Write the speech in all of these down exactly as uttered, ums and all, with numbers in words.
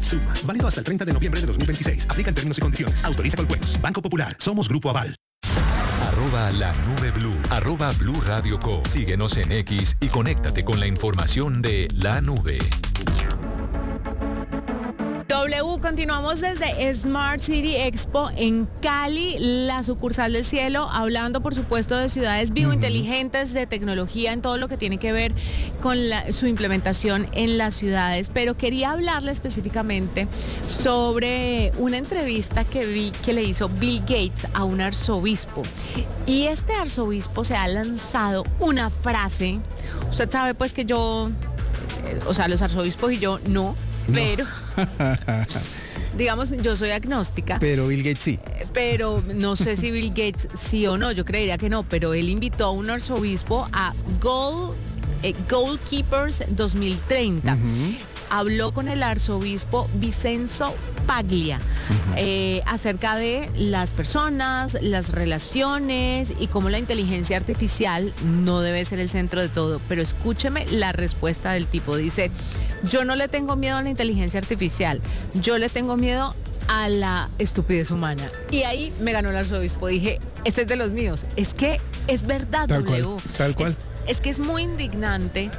Suma. Válido hasta el treinta de noviembre de dos mil veintiséis. Aplican términos y condiciones. Autoriza con juegos. Banco Popular. Somos Grupo Aval. Arroba la nube blue. Arroba Blue Radio Co. Síguenos en X y conéctate con la información de la nube. W, continuamos desde Smart City Expo en Cali, la sucursal del cielo, hablando por supuesto de ciudades biointeligentes, de tecnología en todo lo que tiene que ver con la, su implementación en las ciudades. Pero quería hablarle específicamente sobre una entrevista que vi que le hizo Bill Gates a un arzobispo. Y este arzobispo se ha lanzado una frase. Usted sabe pues que yo, eh, o sea, los arzobispos y yo no. Pero, no. digamos, yo soy agnóstica. Pero Bill Gates sí. Pero no sé si Bill Gates sí o no, yo creería que no, pero él invitó a un arzobispo a Goal, eh, Goalkeepers dos mil treinta. Uh-huh. Habló con el arzobispo Vincenzo Paglia uh-huh. eh, acerca de las personas, las relaciones y cómo la inteligencia artificial no debe ser el centro de todo. Pero escúcheme la respuesta del tipo. Dice, yo no le tengo miedo a la inteligencia artificial, yo le tengo miedo a la estupidez humana. Y ahí me ganó el arzobispo. Dije, este es de los míos. Es que es verdad, tal W. Cual, tal cual. Es, es que es muy indignante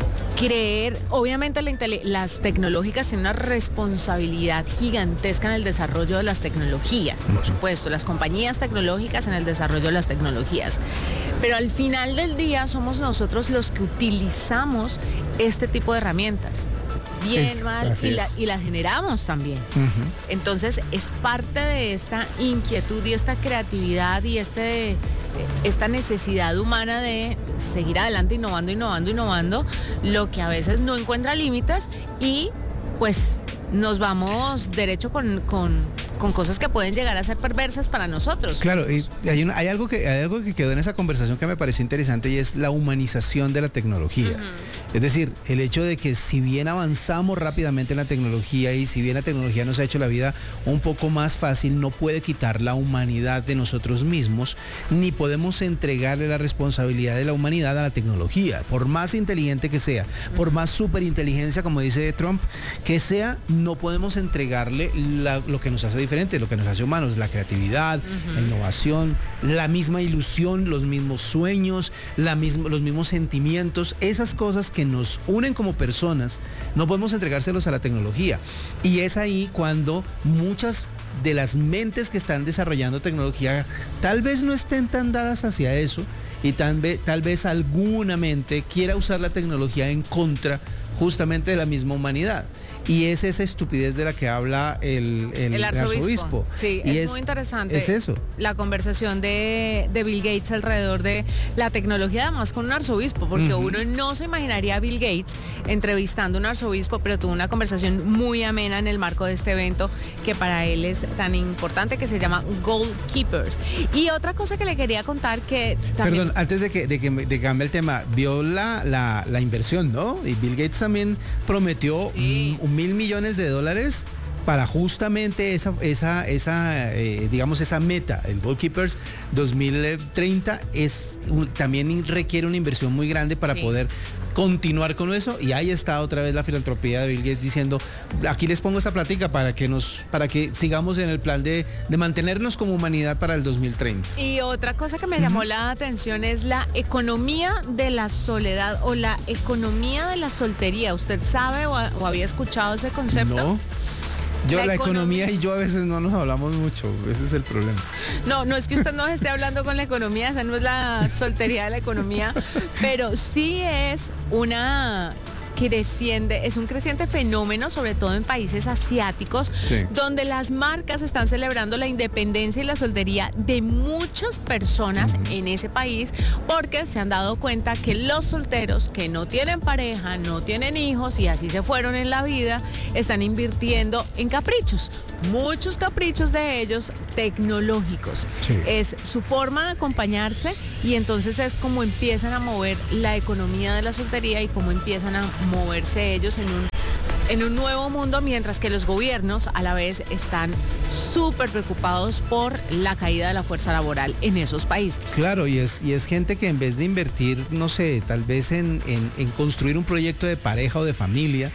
creer, obviamente la intele- las tecnológicas tienen una responsabilidad gigantesca en el desarrollo de las tecnologías, por supuesto, las compañías tecnológicas en el desarrollo de las tecnologías, pero al final del día somos nosotros los que utilizamos este tipo de herramientas, bien, es, mal, y, la, y las generamos también. Uh-huh. Entonces es parte de esta inquietud y esta creatividad y este... esta necesidad humana de seguir adelante, innovando, innovando, innovando, lo que a veces no encuentra límites y pues nos vamos derecho con, con, con cosas que pueden llegar a ser perversas para nosotros. Claro, y hay, una, hay, algo que, hay algo que quedó en esa conversación que me pareció interesante y es la humanización de la tecnología. Uh-huh. Es decir, el hecho de que si bien avanzamos rápidamente en la tecnología y si bien la tecnología nos ha hecho la vida un poco más fácil, no puede quitar la humanidad de nosotros mismos, ni podemos entregarle la responsabilidad de la humanidad a la tecnología. Por más inteligente que sea, uh-huh. por más superinteligencia, como dice Trump, que sea, no podemos entregarle la, lo que nos hace diferente, lo que nos hace humanos, la creatividad, uh-huh. la innovación, la misma ilusión, los mismos sueños, la misma, los mismos sentimientos, esas cosas que nos unen como personas, no podemos entregárselos a la tecnología. Y es ahí cuando muchas de las mentes que están desarrollando tecnología tal vez no estén tan dadas hacia eso y tal vez, tal vez alguna mente quiera usar la tecnología en contra justamente de la misma humanidad. Y es esa estupidez de la que habla el, el, el arzobispo. arzobispo. Sí, y es, es muy interesante. Es eso. La conversación de, de Bill Gates alrededor de la tecnología, además con un arzobispo, porque uh-huh. uno no se imaginaría a Bill Gates entrevistando a un arzobispo, pero tuvo una conversación muy amena en el marco de este evento que para él es tan importante, que se llama Goalkeepers. Y otra cosa que le quería contar que también... Perdón, antes de que, de que, de que cambie el tema, vio la, la, la inversión, ¿no? Y Bill Gates también prometió sí. un, un mil millones de dólares para justamente esa, esa, esa eh, digamos, esa meta. El Goalkeepers dos mil treinta es, también requiere una inversión muy grande para sí. poder continuar con eso, y ahí está otra vez la filantropía de Bill Gates diciendo, aquí les pongo esta plática para que nos, para que sigamos en el plan de, de mantenernos como humanidad para el dos mil treinta. Y otra cosa que me uh-huh. llamó la atención es la economía de la soledad o la economía de la soltería. ¿Usted sabe o, o había escuchado ese concepto? No. Yo, la, la economía, economía y yo a veces no nos hablamos mucho, ese es el problema. No, no es que usted no esté hablando con la economía, esa no es la soltería de la economía, pero sí es una creciente, es un creciente fenómeno, sobre todo en países asiáticos, sí. donde las marcas están celebrando la independencia y la soltería de muchas personas uh-huh. en ese país, porque se han dado cuenta que los solteros que no tienen pareja, no tienen hijos y así se fueron en la vida, están invirtiendo en caprichos, muchos caprichos de ellos tecnológicos. Sí. Es su forma de acompañarse y entonces es como empiezan a mover la economía de la soltería y cómo empiezan a moverse ellos en un, en un nuevo mundo, mientras que los gobiernos a la vez están súper preocupados por la caída de la fuerza laboral en esos países. Claro, y es, y es gente que en vez de invertir, no sé, tal vez en, en, en construir un proyecto de pareja o de familia,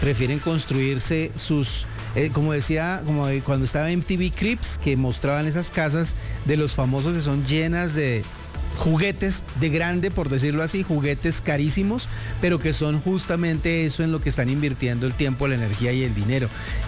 prefieren construirse sus, eh, como decía, como cuando estaba en M T V Cribs, que mostraban esas casas de los famosos que son llenas de juguetes de grande, por decirlo así, juguetes carísimos, pero que son justamente eso en lo que están invirtiendo el tiempo, la energía y el dinero.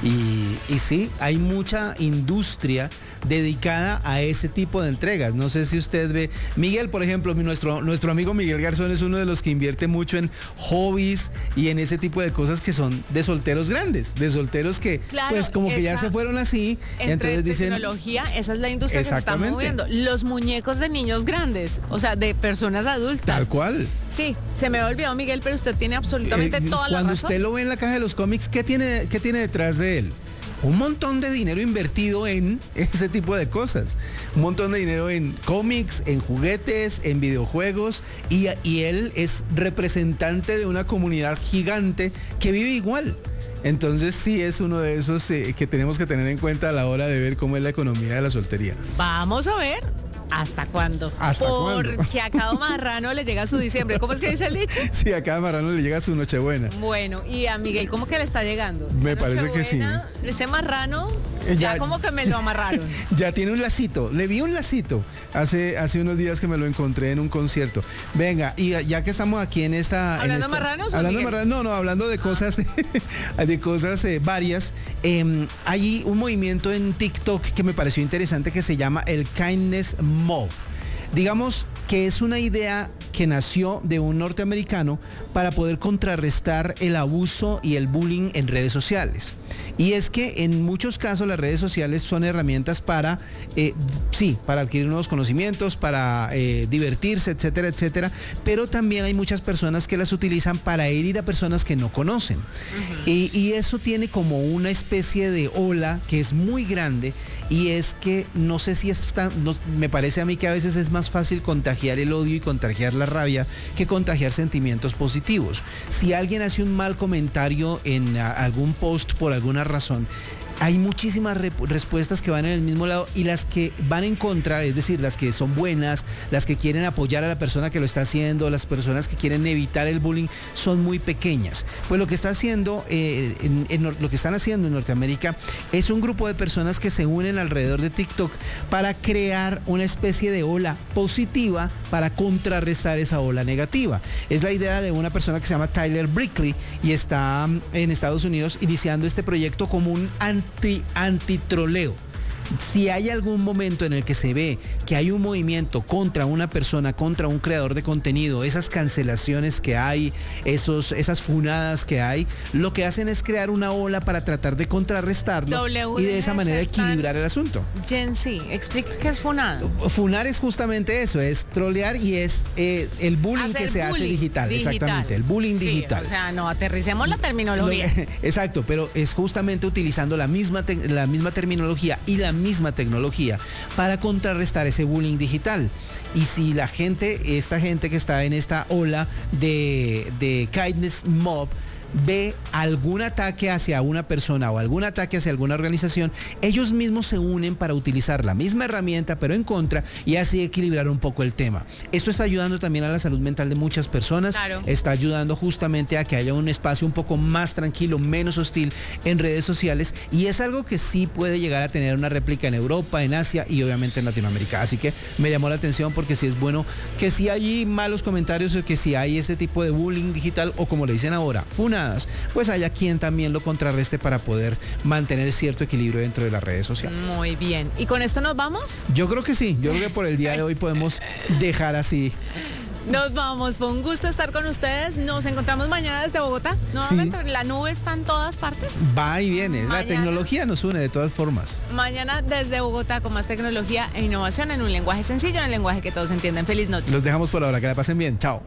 Y, y sí, hay mucha industria dedicada a ese tipo de entregas. No sé si usted ve, Miguel, por ejemplo, nuestro, nuestro amigo Miguel Garzón es uno de los que invierte mucho en hobbies y en ese tipo de cosas que son de solteros grandes, de solteros que Claro, pues como que ya se fueron así, Entre entonces dicen... tecnología, esa es la industria que se está Exactamente. moviendo. Los muñecos de niños grandes, o sea, de personas adultas. Tal cual. Sí, se me había olvidado, Miguel, pero usted tiene absolutamente Eh, toda la Cuando razón. usted lo ve en la caja de los cómics, ¿qué tiene, qué tiene detrás de él? Un montón de dinero invertido en ese tipo de cosas. Un montón de dinero en cómics, en juguetes, en videojuegos. Y, y él es representante de una comunidad gigante que vive igual. Entonces sí es uno de esos eh, que tenemos que tener en cuenta a la hora de ver cómo es la economía de la soltería. Vamos a ver. ¿Hasta cuándo? ¿Hasta cuándo? Porque a cada marrano le llega su diciembre. ¿Cómo es que dice el dicho? Sí, a cada marrano le llega su Nochebuena. Bueno, y a Miguel, ¿cómo que le está llegando? Me Esa parece que sí. Nochebuena, Ese marrano, Eh, ya, ya- como que me lo amarraron. Ya tiene un lacito, le vi un lacito hace, hace unos días que me lo encontré en un concierto. Venga, y ya que estamos aquí en esta... en ¿Hablando esta- de marranos o Hablando de Miguel? marranos, no, no, hablando de cosas, de, de cosas eh, varias. Eh, hay un movimiento en TikTok que me pareció interesante que se llama el Kindness Mob. Digamos que es una idea que nació de un norteamericano para poder contrarrestar el abuso y el bullying en redes sociales. Y es que en muchos casos las redes sociales son herramientas para, eh, sí, para adquirir nuevos conocimientos, para eh, divertirse, etcétera, etcétera. Pero también hay muchas personas que las utilizan para herir a personas que no conocen. Uh-huh. y, y eso tiene como una especie de ola que es muy grande. Y es que no sé si es tan, no, me parece a mí que a veces es más fácil contagiar el odio y contagiar la rabia que contagiar sentimientos positivos. Si alguien hace un mal comentario en a, algún post por alguna razón, hay muchísimas re- respuestas que van en el mismo lado y las que van en contra, es decir, las que son buenas, las que quieren apoyar a la persona que lo está haciendo, las personas que quieren evitar el bullying, son muy pequeñas. Pues lo que está haciendo, eh, en, en, lo que están haciendo en Norteamérica es un grupo de personas que se unen alrededor de TikTok para crear una especie de ola positiva para contrarrestar esa ola negativa. Es la idea de una persona que se llama Tyler Brickley y está en Estados Unidos iniciando este proyecto como un anti antitroleo. Si hay algún momento en el que se ve que hay un movimiento contra una persona, contra un creador de contenido, esas cancelaciones que hay, esos, esas funadas que hay, lo que hacen es crear una ola para tratar de contrarrestarlo W y de esa deja de manera ser tan equilibrar el asunto. Gen Z, explique qué es funado. Funar es justamente eso, es trolear y es eh, el bullying Hacer que se hace bullying digital, digital. exactamente, el bullying Sí, digital. O sea, no, aterricemos la terminología. Lo- exacto, pero es justamente utilizando la misma, te- la misma terminología y la misma tecnología para contrarrestar ese bullying digital. Y si la gente, esta gente que está en esta ola de, de Kindness Mob, ve algún ataque hacia una persona o algún ataque hacia alguna organización, ellos mismos se unen para utilizar la misma herramienta pero en contra y así equilibrar un poco el tema. Esto está ayudando también a la salud mental de muchas personas, Claro. está ayudando justamente a que haya un espacio un poco más tranquilo, menos hostil en redes sociales y es algo que sí puede llegar a tener una réplica en Europa, en Asia y obviamente en Latinoamérica. Así que me llamó la atención porque sí es bueno que si hay malos comentarios o que si hay este tipo de bullying digital o como le dicen ahora, funa, pues haya quien también lo contrarreste para poder mantener cierto equilibrio dentro de las redes sociales. Muy bien. ¿Y con esto nos vamos? Yo creo que sí, yo creo que por el día de hoy podemos dejar así. Nos vamos. Fue un gusto estar con ustedes. Nos encontramos mañana desde Bogotá. Nuevamente, Sí. la nube está en todas partes. Va y viene, la Mañana. tecnología nos une de todas formas. Mañana desde Bogotá con más tecnología e innovación en un lenguaje sencillo, en el lenguaje que todos entienden. Feliz noche. Los dejamos por ahora, que la pasen bien, chao.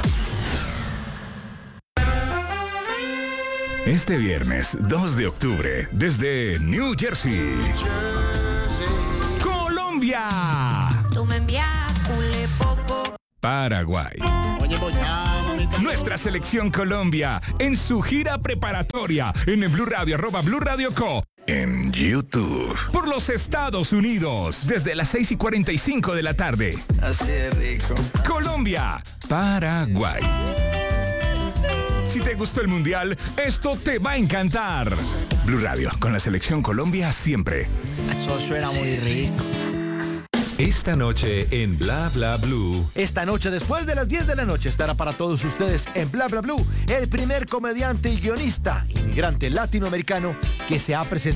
Este viernes dos de octubre, desde New Jersey, Colombia, Tú me envías un poco. Paraguay. Nuestra selección Colombia en su gira preparatoria en el Blue Radio, arroba Blue Radio Co. En YouTube. Por los Estados Unidos, desde las seis y cuarenta y cinco de la tarde. Así de rico. Colombia, Paraguay. Si te gustó el Mundial, esto te va a encantar. Blue Radio, con la Selección Colombia siempre. Eso suena muy rico. Esta noche en Bla Bla Blue. Esta noche, después de las diez de la noche, estará para todos ustedes en Bla Bla Blue el primer comediante y guionista inmigrante latinoamericano que se ha presentado